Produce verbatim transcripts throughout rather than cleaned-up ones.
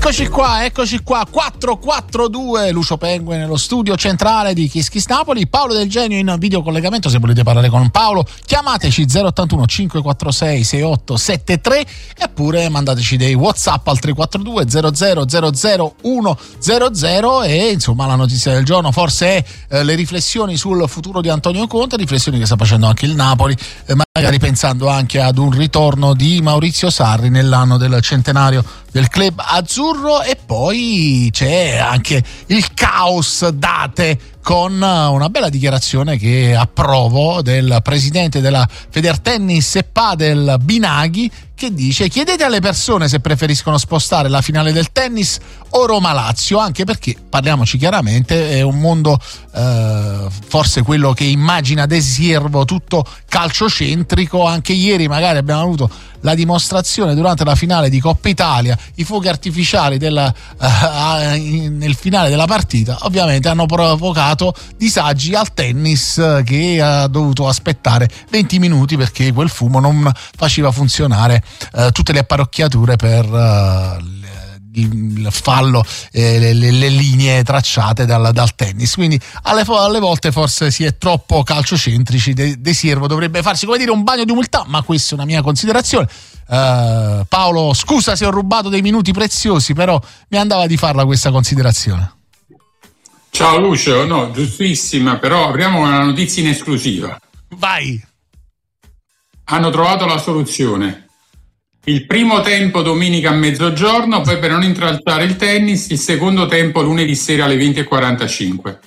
Eccoci qua, eccoci qua, quattro quattro due, Lucio Pengue nello studio centrale di Kiss Kiss Napoli, Paolo Del Genio in video collegamento. Se volete parlare con Paolo chiamateci zero ottantuno cinque quattro sei sei otto sette tre eppure mandateci dei WhatsApp al tre quattro due zero zero zero zero uno zero zero. E insomma la notizia del giorno forse è eh, le riflessioni sul futuro di Antonio Conte, riflessioni che sta facendo anche il Napoli, eh, magari pensando anche ad un ritorno di Maurizio Sarri nell'anno del centenario del club azzurro. E poi c'è anche il caos date con una bella dichiarazione che approvo del presidente della Federtennis e Padel Binaghi, che dice: chiedete alle persone se preferiscono spostare la finale del tennis o Roma-Lazio, anche perché, parliamoci chiaramente, è un mondo eh, forse quello che immagina De Siervo tutto calciocentrico. Anche ieri magari abbiamo avuto la dimostrazione durante la finale di Coppa Italia, i fuochi artificiali della, uh, nel finale della partita ovviamente hanno provocato disagi al tennis, che ha dovuto aspettare venti minuti perché quel fumo non faceva funzionare uh, tutte le apparecchiature per uh, il fallo, eh, le, le, le linee tracciate dal, dal tennis. Quindi alle, alle volte forse si è troppo calciocentrici. De, De Siervo dovrebbe farsi, come dire, un bagno di umiltà, ma questa è una mia considerazione. uh, Paolo, scusa se ho rubato dei minuti preziosi, però mi andava di farla questa considerazione. Ciao Lucio, no, giustissima, però apriamo una notizia in esclusiva. Vai. Hanno trovato la soluzione. Il primo tempo domenica a mezzogiorno, poi per non intralciare il tennis, il secondo tempo lunedì sera alle venti e quarantacinque.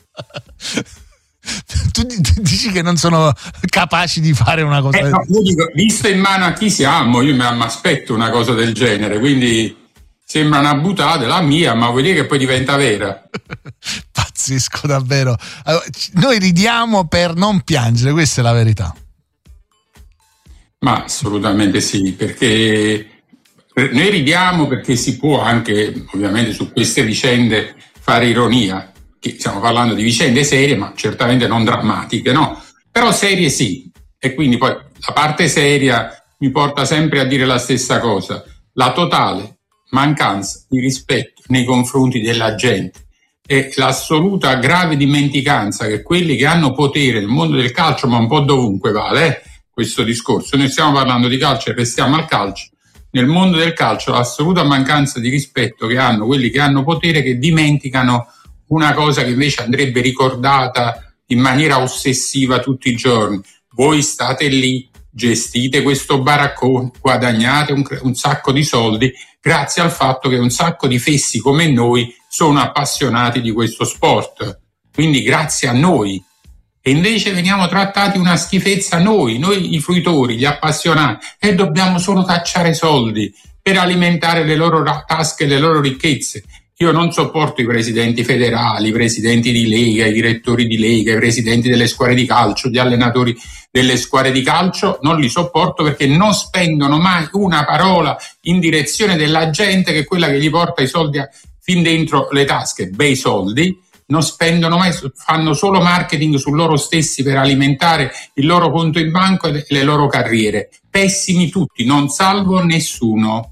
Tu dici che non sono capaci di fare una cosa? Eh, no, io dico, visto in mano a chi siamo, io mi aspetto una cosa del genere, quindi sembra una buttata la mia, ma vuol dire che poi diventa vera. Pazzesco, davvero. Allora, noi ridiamo per non piangere, questa è la verità. Ma assolutamente sì, perché noi ridiamo perché si può anche, ovviamente, su queste vicende fare ironia, che stiamo parlando di vicende serie, ma certamente non drammatiche, no? Però serie sì, e quindi poi la parte seria mi porta sempre a dire la stessa cosa: la totale mancanza di rispetto nei confronti della gente e l'assoluta grave dimenticanza che quelli che hanno potere nel mondo del calcio, ma un po' dovunque vale, eh, questo discorso, noi stiamo parlando di calcio e restiamo al calcio, nel mondo del calcio l'assoluta mancanza di rispetto che hanno quelli che hanno potere, che dimenticano una cosa che invece andrebbe ricordata in maniera ossessiva tutti i giorni: voi state lì, gestite questo baraccone, guadagnate un, un sacco di soldi grazie al fatto che un sacco di fessi come noi sono appassionati di questo sport, quindi grazie a noi. E invece veniamo trattati una schifezza noi, noi i fruitori, gli appassionati, e dobbiamo solo cacciare soldi per alimentare le loro tasche e le loro ricchezze. Io non sopporto i presidenti federali, i presidenti di Lega, i direttori di Lega, i presidenti delle squadre di calcio, gli allenatori delle squadre di calcio, non li sopporto perché non spendono mai una parola in direzione della gente, che è quella che gli porta i soldi a, fin dentro le tasche, bei soldi. Non spendono mai, fanno solo marketing su loro stessi per alimentare il loro conto in banco e le loro carriere. Pessimi tutti, non salvo nessuno.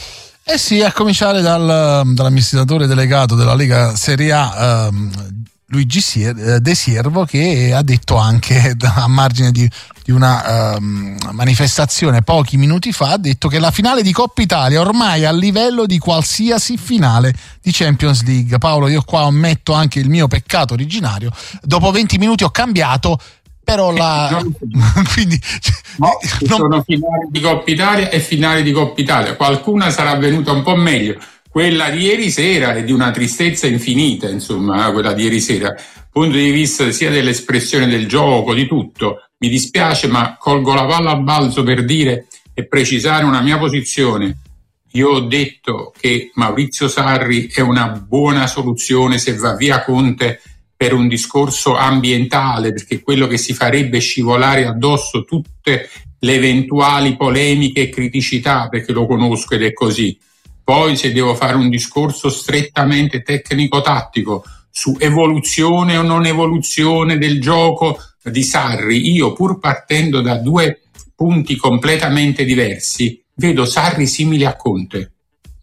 Eh sì, a cominciare dal, dall'amministratore delegato della Lega Serie A, ehm, Luigi Sier, De Siervo, che ha detto anche a margine di, di una um, manifestazione pochi minuti fa, ha detto che la finale di Coppa Italia ormai è a livello di qualsiasi finale di Champions League. Paolo, io qua ammetto anche il mio peccato originario: dopo venti minuti ho cambiato, però la no, quindi no, ci non... sono finali di Coppa Italia e finali di Coppa Italia, qualcuna sarà venuta un po' meglio. Quella di ieri sera è di una tristezza infinita, insomma, quella di ieri sera, dal punto di vista sia dell'espressione del gioco, di tutto. Mi dispiace, ma colgo la palla al balzo per dire e precisare una mia posizione. Io ho detto che Maurizio Sarri è una buona soluzione se va via Conte per un discorso ambientale, perché quello che si farebbe è scivolare addosso tutte le eventuali polemiche e criticità, perché lo conosco ed è così. Poi, se devo fare un discorso strettamente tecnico-tattico su evoluzione o non evoluzione del gioco di Sarri, io, pur partendo da due punti completamente diversi, vedo Sarri simile a Conte.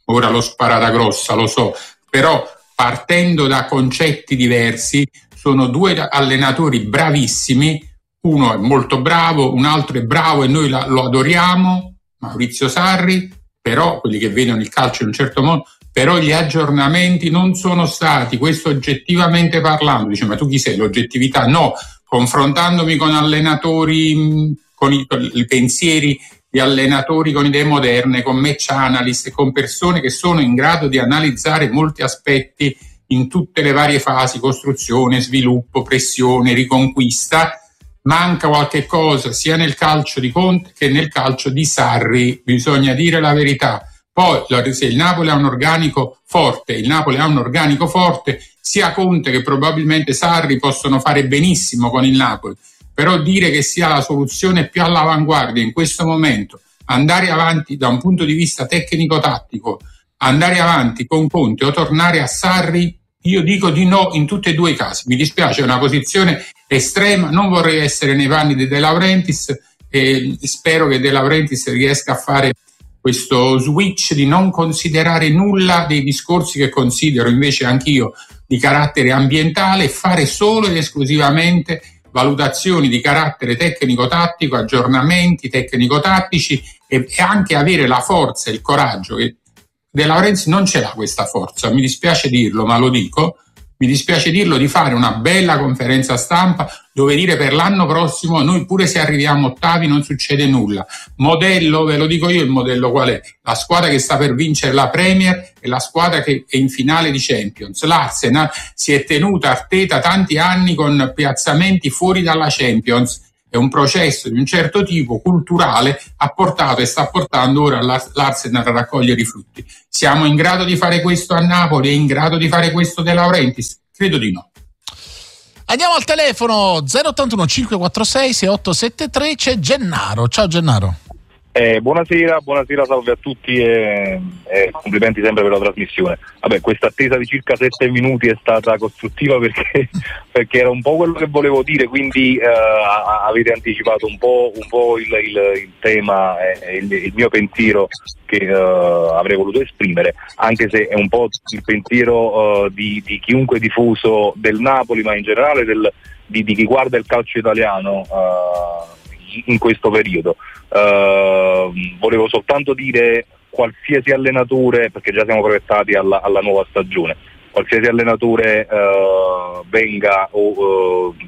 ora l'ho sparata grossa, lo so, però partendo da concetti diversi, sono due allenatori bravissimi, uno è molto bravo, un altro è bravo e noi la, lo adoriamo, Maurizio Sarri, però quelli che vedono il calcio in un certo modo, però gli aggiornamenti non sono stati, questo oggettivamente parlando, dice ma tu chi sei? L'oggettività? No, confrontandomi con allenatori, con i, con i pensieri di allenatori con idee moderne, con match analyst, con persone che sono in grado di analizzare molti aspetti in tutte le varie fasi, costruzione, sviluppo, pressione, riconquista. Manca qualche cosa sia nel calcio di Conte che nel calcio di Sarri, bisogna dire la verità. Poi se il Napoli ha un organico forte, il Napoli ha un organico forte, sia Conte che probabilmente Sarri possono fare benissimo con il Napoli, però dire che sia la soluzione più all'avanguardia in questo momento, andare avanti da un punto di vista tecnico-tattico, andare avanti con Conte o tornare a Sarri, io dico di no in tutti e due i casi. Mi dispiace, è una posizione estrema, non vorrei essere nei panni di De Laurentiis e spero che De Laurentiis riesca a fare questo switch di non considerare nulla dei discorsi che considero invece anch'io di carattere ambientale e fare solo ed esclusivamente valutazioni di carattere tecnico-tattico, aggiornamenti tecnico-tattici e, e anche avere la forza e il coraggio che De Laurentiis non ce l'ha questa forza, mi dispiace dirlo ma lo dico, mi dispiace dirlo, di fare una bella conferenza stampa dove dire per l'anno prossimo noi pure se arriviamo ottavi non succede nulla. Modello, ve lo dico io il modello qual è, la squadra che sta per vincere la Premier e la squadra che è in finale di Champions. L'Arsenal si è tenuta Arteta tanti anni con piazzamenti fuori dalla Champions, è un processo di un certo tipo culturale, ha portato e sta portando ora l'Arsenal a raccogliere i frutti. Siamo in grado di fare questo a Napoli? È in grado di fare questo De Laurentiis? Credo di no. Andiamo al telefono zero ottantuno cinquecentoquarantasei sessantottantatre, c'è Gennaro. Ciao Gennaro. Eh, buonasera, buonasera, salve a tutti e, e complimenti sempre per la trasmissione. Vabbè, questa attesa di circa sette minuti è stata costruttiva perché, perché era un po' quello che volevo dire, quindi eh, avete anticipato un po', un po' il, il, il tema e il, il mio pensiero che eh, avrei voluto esprimere, anche se è un po' il pensiero eh, di, di chiunque tifoso del Napoli, ma in generale del, di, di chi guarda il calcio italiano eh, in questo periodo. Uh, volevo soltanto dire qualsiasi allenatore, perché già siamo proiettati alla, alla nuova stagione, qualsiasi allenatore uh, venga o uh,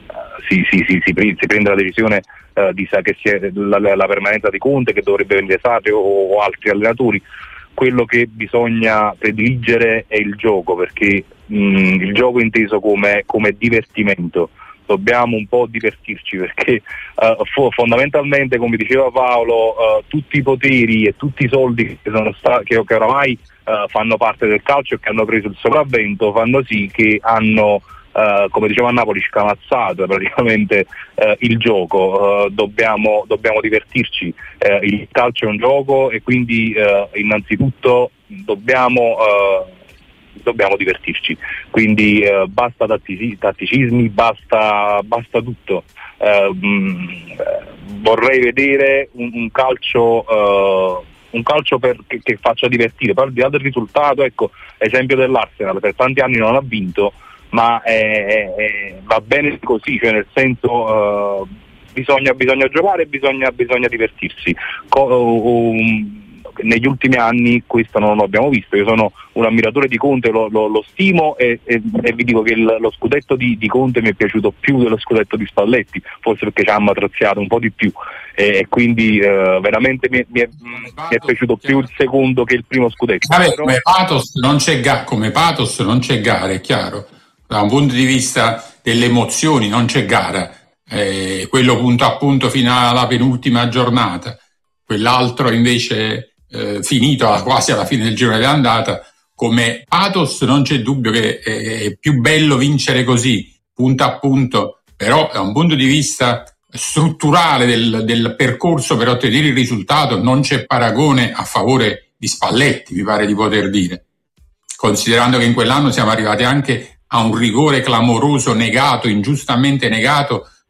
si, si, si, si, pre- si prende la decisione uh, di sa che sia la, la permanenza di Conte, che dovrebbe venire Sarri o, o altri allenatori, quello che bisogna prediligere è il gioco, perché mh, il gioco inteso come, come divertimento. Dobbiamo un po' divertirci perché uh, fo- fondamentalmente, come diceva Paolo, uh, tutti i poteri e tutti i soldi che sono stati che, che oramai uh, fanno parte del calcio e che hanno preso il sopravvento fanno sì che hanno, uh, come diceva a Napoli, scamazzato praticamente uh, il gioco. Uh, dobbiamo, dobbiamo divertirci, uh, il calcio è un gioco e quindi uh, innanzitutto dobbiamo uh, dobbiamo divertirci, quindi eh, basta tattici- tatticismi, basta, basta tutto. Eh, mh, vorrei vedere un, un calcio eh, un calcio per, che, che faccia divertire. Poi al di là del risultato, ecco, esempio dell'Arsenal, per tanti anni non ha vinto, ma è, è, va bene così, cioè nel senso eh, bisogna, bisogna giocare, bisogna, bisogna divertirsi. Co- um, negli ultimi anni questo non lo abbiamo visto. Io sono un ammiratore di Conte, lo, lo, lo stimo e, e, e vi dico che il, lo scudetto di, di Conte mi è piaciuto più dello scudetto di Spalletti, forse perché ci ha matraziato un po' di più e, e quindi eh, veramente mi, mi, è, mi è piaciuto più il secondo che il primo scudetto. Vabbè, però... come pathos non c'è ga- come pathos non c'è gara, è chiaro, da un punto di vista delle emozioni non c'è gara, eh, quello punto a punto fino alla penultima giornata, quell'altro invece Eh, finito quasi alla fine del girone dell'andata. Come pathos non c'è dubbio che è più bello vincere così, punto a punto, però da un punto di vista strutturale del, del percorso per ottenere il risultato non c'è paragone a favore di Spalletti, mi pare di poter dire, considerando che in quell'anno siamo arrivati anche a un rigore clamoroso negato, ingiustamente negato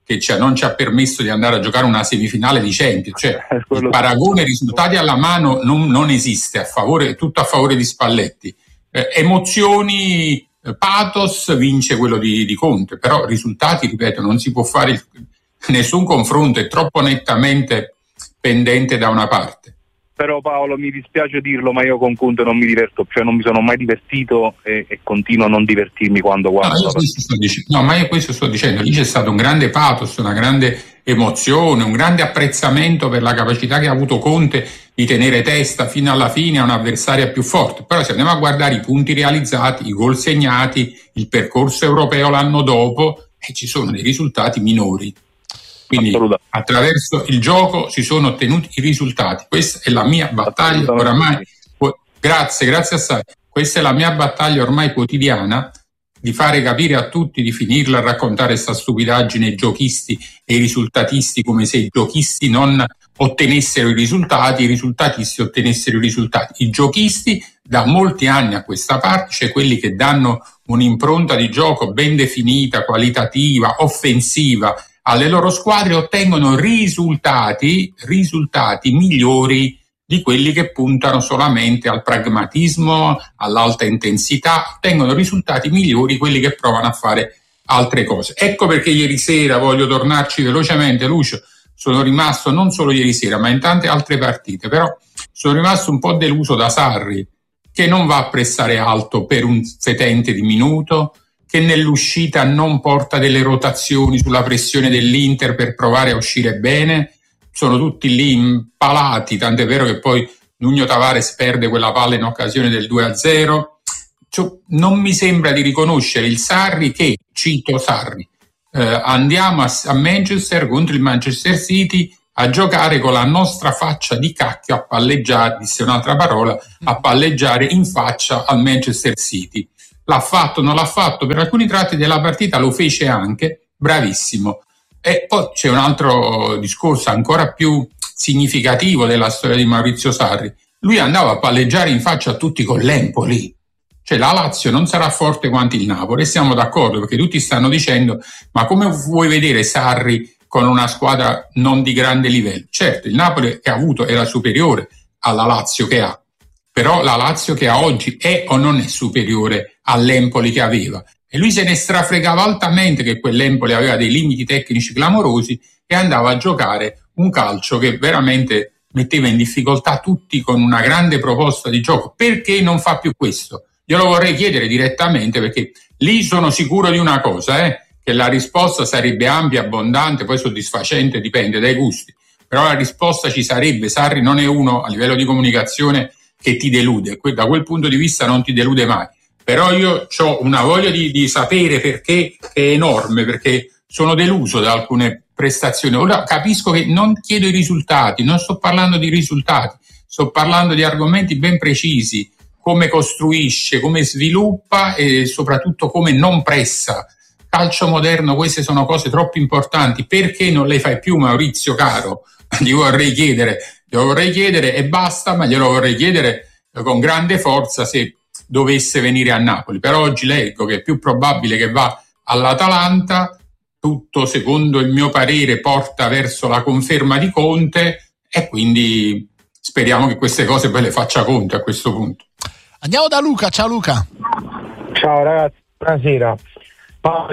che ci ha, non ci ha permesso di andare a giocare una semifinale di Champions. Cioè, il paragone risultati alla mano non, non esiste, a favore, tutto a favore di Spalletti. Eh, emozioni, eh, pathos, vince quello di, di Conte, però risultati, ripeto, non si può fare il, nessun confronto, è troppo nettamente pendente da una parte. Però Paolo, mi dispiace dirlo, ma io con Conte non mi diverto, cioè non mi sono mai divertito e, e continuo a non divertirmi quando guardo. No, io sto dicendo, no, ma io questo sto dicendo, lì c'è stato un grande pathos, una grande emozione, un grande apprezzamento per la capacità che ha avuto Conte di tenere testa fino alla fine a un'avversaria più forte. Però se andiamo a guardare i punti realizzati, i gol segnati, il percorso europeo l'anno dopo, eh, ci sono dei risultati minori. Quindi attraverso il gioco si sono ottenuti i risultati. Questa è la mia battaglia oramai. Grazie, grazie assai. Questa è la mia battaglia ormai quotidiana, di fare capire a tutti, di finirla a raccontare sta stupidaggine ai giochisti e ai risultatisti, come se i giochisti non ottenessero i risultati, i risultatisti ottenessero i risultati. I giochisti da molti anni a questa parte, cioè quelli che danno un'impronta di gioco ben definita, qualitativa, offensiva alle loro squadre, ottengono risultati, risultati migliori di quelli che puntano solamente al pragmatismo, all'alta intensità, ottengono risultati migliori quelli che provano a fare altre cose. Ecco perché ieri sera, voglio tornarci velocemente, Lucio, sono rimasto non solo ieri sera, ma in tante altre partite, però sono rimasto un po' deluso da Sarri, che non va a pressare alto per un fetente diminuto, che nell'uscita non porta delle rotazioni sulla pressione dell'Inter per provare a uscire bene, sono tutti lì impalati, tant'è vero che poi Nuno Tavares perde quella palla in occasione del due a zero. Cioè, non mi sembra di riconoscere il Sarri che, cito Sarri, eh, andiamo a, a Manchester contro il Manchester City a giocare con la nostra faccia di cacchio, a palleggiare, disse un'altra parola, a palleggiare in faccia al Manchester City. L'ha fatto, non l'ha fatto, per alcuni tratti della partita lo fece anche, bravissimo. E poi c'è un altro discorso ancora più significativo della storia di Maurizio Sarri. Lui andava a palleggiare in faccia a tutti con l'Empoli. Cioè la Lazio non sarà forte quanto il Napoli, e siamo d'accordo, perché tutti stanno dicendo ma come vuoi vedere Sarri con una squadra non di grande livello? Certo, il Napoli che ha avuto era superiore alla Lazio che ha, però la Lazio che ha oggi è o non è superiore all'Empoli che aveva? E lui se ne strafregava altamente che quell'Empoli aveva dei limiti tecnici clamorosi e andava a giocare un calcio che veramente metteva in difficoltà tutti con una grande proposta di gioco. Perché non fa più questo? Io lo vorrei chiedere direttamente, perché lì sono sicuro di una cosa, eh, che la risposta sarebbe ampia, abbondante, poi soddisfacente, dipende dai gusti. Però la risposta ci sarebbe. Sarri non è uno a livello di comunicazione che ti delude, da quel punto di vista non ti delude mai. Però io ho una voglia di, di sapere perché, che è enorme, perché sono deluso da alcune prestazioni. Ora capisco che non chiedo i risultati, non sto parlando di risultati, sto parlando di argomenti ben precisi, come costruisce, come sviluppa e soprattutto come non pressa. Calcio moderno, queste sono cose troppo importanti. Perché non le fai più, Maurizio caro? Gli vorrei chiedere, glielo vorrei chiedere e basta, ma glielo vorrei chiedere con grande forza se dovesse venire a Napoli. Però oggi leggo che è più probabile che va all'Atalanta, tutto secondo il mio parere porta verso la conferma di Conte e quindi speriamo che queste cose poi le faccia Conte a questo punto. Andiamo da Luca, ciao Luca. Ciao ragazzi, buonasera. Paolo,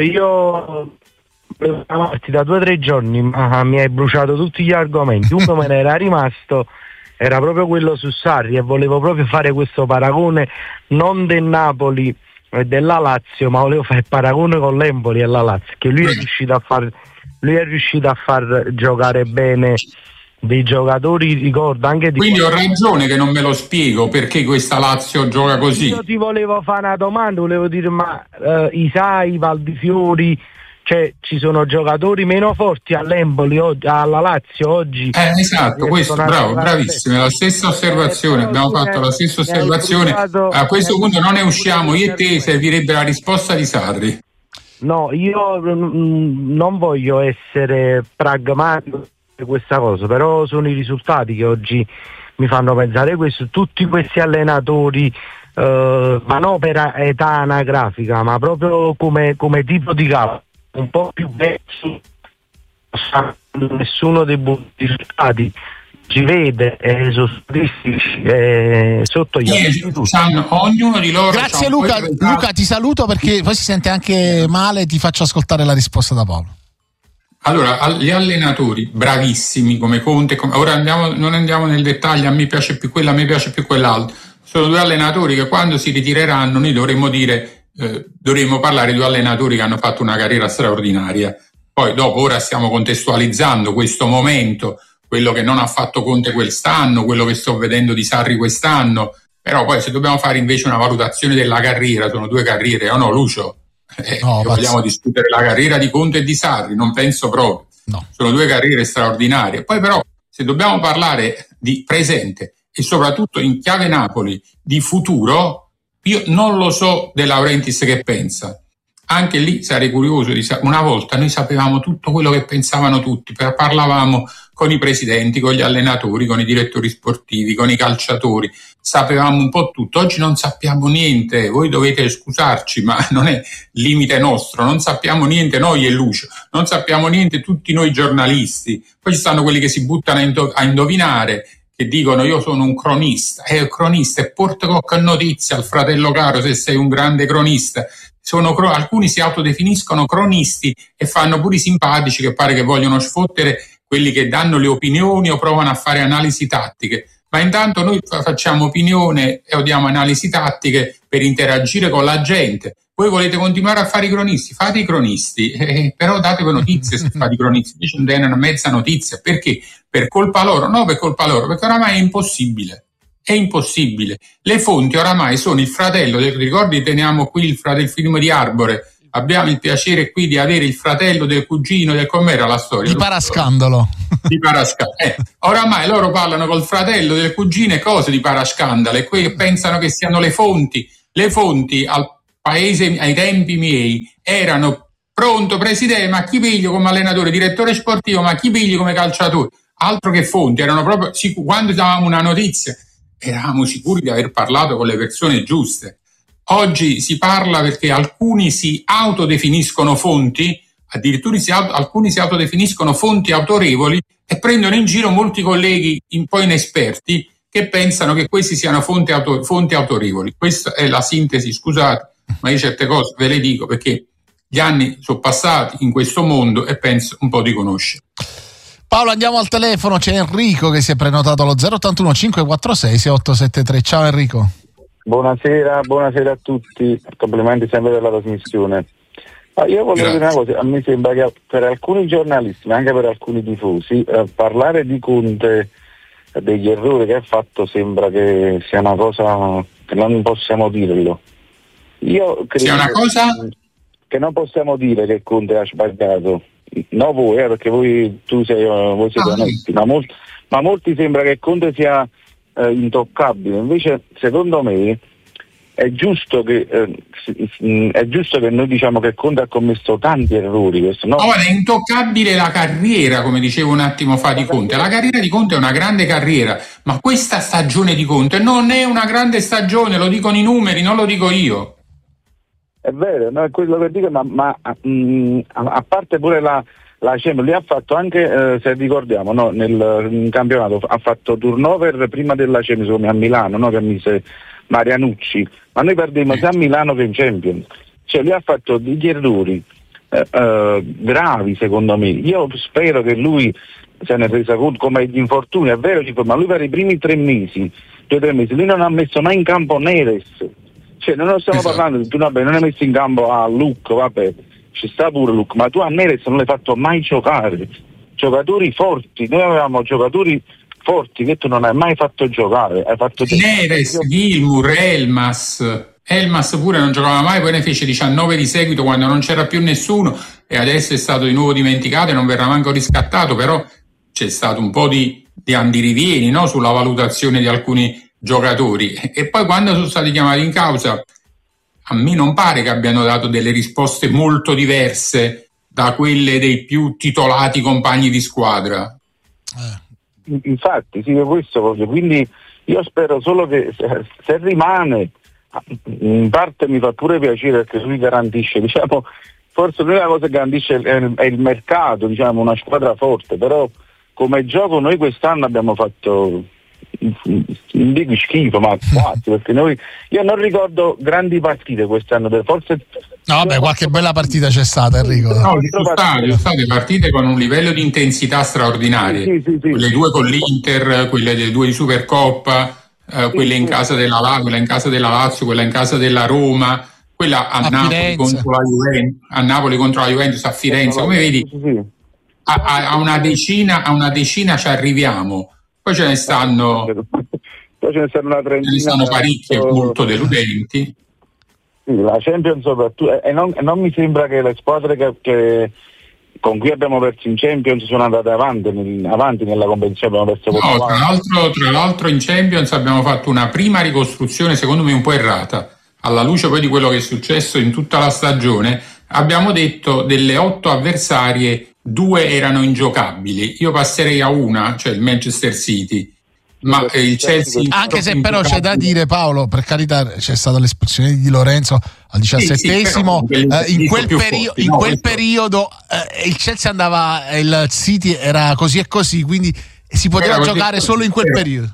io volevo chiamarti da due o tre giorni, ma mi hai bruciato tutti gli argomenti. Uno me ne era rimasto, era proprio quello su Sarri, e volevo proprio fare questo paragone non del Napoli e della Lazio, ma volevo fare il paragone con l'Empoli e la Lazio, che lui è riuscito a far lui è riuscito a far giocare bene dei giocatori, ricordo anche di quindi ho ragione che non me lo spiego perché questa Lazio gioca così. Io ti volevo fare una domanda, volevo dire ma uh, Isai, Valdifiori, cioè ci sono giocatori meno forti all'Empoli, oggi, alla Lazio oggi. Eh, esatto, questo, bravo, bravissimo, la stessa osservazione, eh, abbiamo fatto hai, la stessa osservazione. Bruciato, a questo punto non ne usciamo, io e te servirebbe la risposta di Sarri. No, io mh, non voglio essere pragmatico per questa cosa, però sono i risultati che oggi mi fanno pensare questo. Tutti questi allenatori, uh, ma non per età anagrafica, ma proprio come, come tipo di capo, un po' più vecchi, nessuno dei buoni risultati si vede, eh, sono statistici, eh, sotto gli occhi. Ognuno di loro. Grazie Luca. Luca, ti saluto perché poi si sente anche male, ti faccio ascoltare la risposta da Paolo. Allora, gli allenatori bravissimi come Conte, come, ora andiamo, non andiamo nel dettaglio, a me piace più quello, a me piace più quell'altro. Sono due allenatori che quando si ritireranno noi dovremmo dire, eh, dovremmo parlare di due allenatori che hanno fatto una carriera straordinaria. Poi dopo ora stiamo contestualizzando questo momento, quello che non ha fatto Conte quest'anno, quello che sto vedendo di Sarri quest'anno, però poi se dobbiamo fare invece una valutazione della carriera, sono due carriere, o no Lucio? Eh, no, vogliamo discutere la carriera di Conte e di Sarri? Non penso proprio. No. Sono due carriere straordinarie. Poi però se dobbiamo parlare di presente e soprattutto in chiave Napoli di futuro, io non lo so De Laurentiis che pensa. Anche lì sarei curioso di sapere. Una volta noi sapevamo tutto quello che pensavano tutti, parlavamo con i presidenti, con gli allenatori, con i direttori sportivi, con i calciatori, sapevamo un po' tutto. Oggi non sappiamo niente, voi dovete scusarci, ma non è limite nostro, non sappiamo niente noi e Lucio, non sappiamo niente tutti noi giornalisti. Poi ci stanno quelli che si buttano a, indo- a indovinare, che dicono io sono un cronista, è eh, cronista e porta qualche notizia al fratello caro se sei un grande cronista. Sono, alcuni si autodefiniscono cronisti e fanno pure i simpatici che pare che vogliono sfottere quelli che danno le opinioni o provano a fare analisi tattiche, ma intanto noi facciamo opinione e odiamo analisi tattiche per interagire con la gente. Voi volete continuare a fare i cronisti? Fate i cronisti, eh, però datevi notizie se fate i cronisti. Invece non danno una mezza notizia. Perché? Per colpa loro? No, per colpa loro, perché oramai è impossibile. È impossibile. Le fonti oramai sono il fratello, del, ricordi, teniamo qui il, fratello, il film di Arbore, abbiamo il piacere qui di avere il fratello del cugino del com'era la storia? Di Parascandalo. Di Parascandalo. Eh, oramai loro parlano col fratello del cugino e cose di Parascandalo e qui pensano che siano le fonti. Le fonti al paese, ai tempi miei, erano pronto presidente, ma chi piglio come allenatore, direttore sportivo, ma chi piglio come calciatore? Altro che fonti, erano proprio sicuri. Quando davamo una notizia eravamo sicuri di aver parlato con le persone giuste. Oggi si parla perché alcuni si autodefiniscono fonti, addirittura si auto, alcuni si autodefiniscono fonti autorevoli e prendono in giro molti colleghi un po' inesperti che pensano che questi siano fonti, auto, fonti autorevoli. Questa è la sintesi, scusate, ma io certe cose ve le dico perché gli anni sono passati in questo mondo e penso un po' di conoscere. Paolo, andiamo al telefono, c'è Enrico che si è prenotato allo zero ottantuno cinquecentoquarantasei sessantaottosettantatré. Ciao Enrico. Buonasera, buonasera a tutti, complimenti sempre per la trasmissione. Ah, io volevo Grazie. dire una cosa, a me sembra che per alcuni giornalisti, ma anche per alcuni tifosi, eh, parlare di Conte, eh, degli errori che ha fatto, sembra che sia una cosa che non possiamo dirlo. Io credo sia una cosa che non possiamo dire che Conte ha sbagliato. No voi, eh, perché voi tu sei voi siete ah, onesti, ma, molti, ma molti sembra che Conte sia eh, intoccabile. Invece secondo me è giusto che eh, è giusto che noi diciamo che Conte ha commesso tanti errori. Questo, no? Oh, è intoccabile la carriera, come dicevo un attimo fa di Conte. La carriera di Conte è una grande carriera, ma questa stagione di Conte non è una grande stagione, lo dicono i numeri, non lo dico io. È vero, no, è quello che dico, ma, ma mh, a, a parte pure la, la Champions, lui ha fatto anche, eh, se ricordiamo, no, nel in campionato ha fatto turnover prima della Champions come a Milano, no, che mise Marianucci, ma noi perdemmo sia a Milano che in Champions. Cioè lui ha fatto degli errori eh, eh, gravi secondo me. Io spero che lui se ne resa conto come gli infortuni, è vero, ma lui per i primi tre mesi, due o tre mesi, lui non ha messo mai in campo Neres. Cioè non stiamo esatto. parlando di tu, vabbè, non hai messo in campo a Luke, vabbè, ci sta pure Luke, ma tu a Neres non l'hai fatto mai giocare. Giocatori forti, noi avevamo giocatori forti che tu non hai mai fatto giocare. Hai fatto Neres, Gilmour, Elmas, Elmas pure non giocava mai, poi ne fece diciannove di seguito quando non c'era più nessuno e adesso è stato di nuovo dimenticato e non verrà manco riscattato, però c'è stato un po' di, di andirivieni, no, sulla valutazione di alcuni giocatori e poi quando sono stati chiamati in causa a me non pare che abbiano dato delle risposte molto diverse da quelle dei più titolati compagni di squadra. Eh. Infatti sì, questo voglio, quindi io spero solo che se, se rimane, in parte mi fa pure piacere perché lui garantisce, diciamo, forse l'unica cosa che garantisce è il, è il mercato, diciamo, una squadra forte, però come gioco noi quest'anno abbiamo fatto, non dico schifo, ma quasi, perché noi, io non ricordo grandi partite quest'anno, forse... No, vabbè, qualche bella partita c'è stata, Enrico. No, ci sono state, sono state partite con un livello di intensità straordinarie, sì, sì, sì, quelle sì. due con l'Inter, quelle delle due di Supercoppa, eh, sì, quelle in sì. casa della Lazio, quella in casa della Lazio, quella in casa della Roma, quella a, A Napoli Firenze. contro la Juventus, a Napoli contro la Juventus, a Firenze, come vedi, Sì, sì. a, a- a una decina, a una decina ci arriviamo, poi ce ne stanno, Poi ce ne stanno una ce trentina. ne stanno parecchie molto- molto deludenti. Sì, la Champions soprattutto, e non, e non mi sembra che le squadre che, che con cui abbiamo perso in Champions sono andate avanti, nel- avanti nella competizione, abbiamo perso No, con tra l'altro, tra l'altro in Champions abbiamo fatto una prima ricostruzione secondo me un po' errata, alla luce poi di quello che è successo in tutta la stagione. Abbiamo detto delle otto avversarie, due erano ingiocabili, io passerei a una, cioè il Manchester City, ma eh, il Chelsea... Anche se però c'è da dire, Paolo, per carità, c'è stata l'espulsione di Di Lorenzo al diciassettesimo, Sì, sì, però eh, in, quel più perio- forti, in no, quel questo- periodo eh, il Chelsea andava, il City era così e così, quindi si poteva Era così giocare così, solo in quel era- periodo.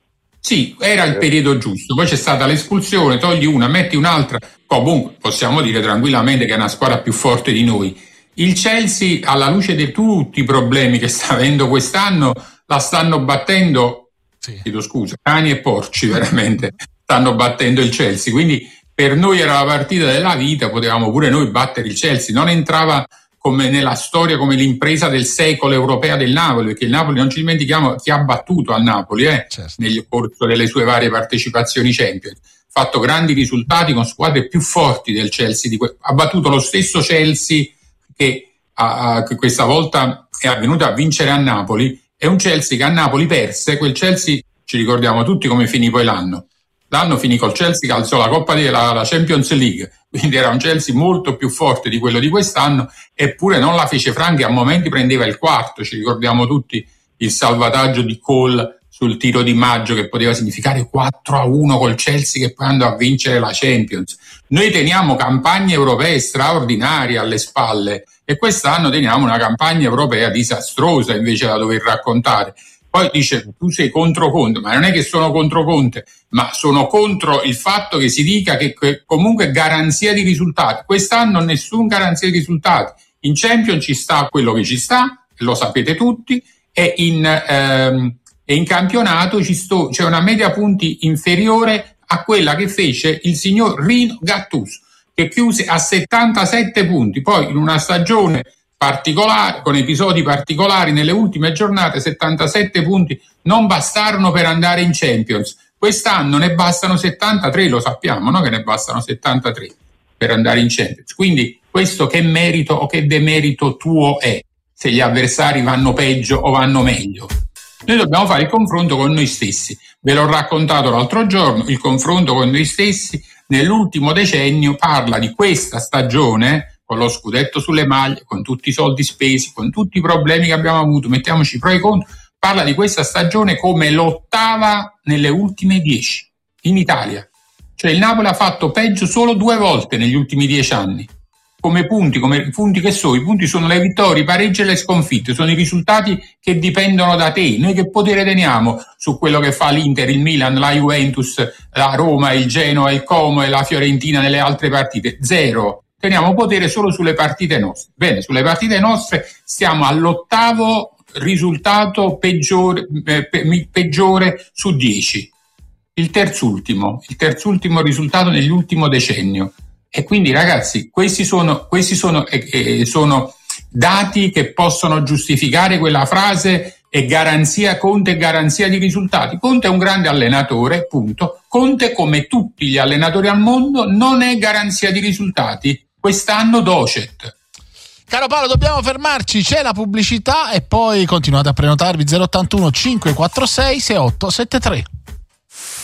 Sì, era il periodo giusto, poi c'è stata l'espulsione, togli una, metti un'altra, comunque possiamo dire tranquillamente che è una squadra più forte di noi. Il Chelsea, alla luce di tutti i problemi che sta avendo quest'anno, la stanno battendo, Sì. chiedo scusa, cani e porci veramente, stanno battendo il Chelsea, quindi per noi era la partita della vita, potevamo pure noi battere il Chelsea, non entrava come nella storia come l'impresa del secolo europea del Napoli, perché il Napoli, non ci dimentichiamo chi ha battuto al Napoli eh, Certo. nel corso delle sue varie partecipazioni Champions, ha fatto grandi risultati con squadre più forti del Chelsea, di que- ha battuto lo stesso Chelsea che, ha- che questa volta è venuto a vincere a Napoli. È un Chelsea che a Napoli perse, quel Chelsea ci ricordiamo tutti come finì poi l'anno. L'anno finì col Chelsea che alzò la Coppa della la Champions League, quindi era un Chelsea molto più forte di quello di quest'anno, eppure non la fece franca, a momenti prendeva il quarto, ci ricordiamo tutti il salvataggio di Cole sul tiro di Maggio che poteva significare quattro a uno col Chelsea che poi andò a vincere la Champions. Noi teniamo campagne europee straordinarie alle spalle e quest'anno teniamo una campagna europea disastrosa invece da dover raccontare. Poi dice tu sei contro Conte, ma non è che sono contro Conte, ma sono contro il fatto che si dica che, che comunque garanzia di risultati. Quest'anno nessun garanzia di risultati. In Champions ci sta quello che ci sta, lo sapete tutti, e in, ehm, e in campionato ci sto, c'è una media punti inferiore a quella che fece il signor Rino Gattuso, che chiuse a settantasette punti. Poi in una stagione particolare, con episodi particolari, nelle ultime giornate settantasette punti non bastarono per andare in Champions. Quest'anno ne bastano settantatré, lo sappiamo, no? Che ne bastano settantatré per andare in Champions. Quindi questo che merito o che demerito tuo è, se gli avversari vanno peggio o vanno meglio? Noi dobbiamo fare il confronto con noi stessi. Ve l'ho raccontato l'altro giorno, il confronto con noi stessi nell'ultimo decennio parla di questa stagione, con lo scudetto sulle maglie, con tutti i soldi spesi, con tutti i problemi che abbiamo avuto, mettiamoci pro e contro, parla di questa stagione come l'ottava nelle ultime dieci in Italia. Cioè il Napoli ha fatto peggio solo due volte negli ultimi dieci anni. Come punti, come i punti che sono? I punti sono le vittorie, i pareggi e le sconfitte, sono i risultati che dipendono da te. Noi che potere teniamo su quello che fa l'Inter, il Milan, la Juventus, la Roma, il Genoa, il Como e la Fiorentina nelle altre partite? Zero. Teniamo potere solo sulle partite nostre. Bene, sulle partite nostre stiamo all'ottavo risultato peggiore, eh, pe- peggiore su dieci. Il terzultimo, il terzultimo risultato nell'ultimo decennio. E quindi ragazzi, questi sono, questi sono, eh, eh, sono dati che possono giustificare quella frase è garanzia, Conte è garanzia di risultati. Conte è un grande allenatore, punto. Conte, come tutti gli allenatori al mondo, non è garanzia di risultati. Quest'anno docet. Caro Paolo, dobbiamo fermarci, c'è la pubblicità e poi continuate a prenotarvi zero ottantuno cinquecentoquarantasei sessantaotto settantatré.